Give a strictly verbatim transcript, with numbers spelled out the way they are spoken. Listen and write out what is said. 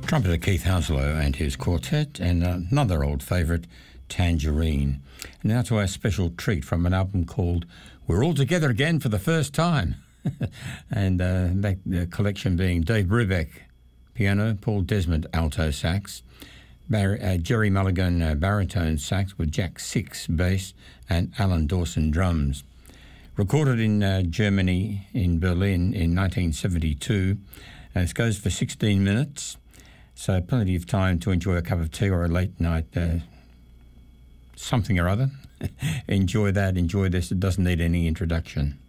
Trumpeter Keith Hounslow and his quartet, and another old favourite, Tangerine. And now to our special treat from an album called We're All Together Again for the First Time. and uh, that the collection being Dave Brubeck, piano, Paul Desmond, alto sax, Bar- uh, Jerry Mulligan, uh, baritone sax with Jack Six, bass, and Alan Dawson, drums. Recorded in uh, Germany, in Berlin, in nineteen seventy-two. And it goes for sixteen minutes, so plenty of time to enjoy a cup of tea or a late night uh, something or other. Enjoy that, enjoy this. It doesn't need any introduction.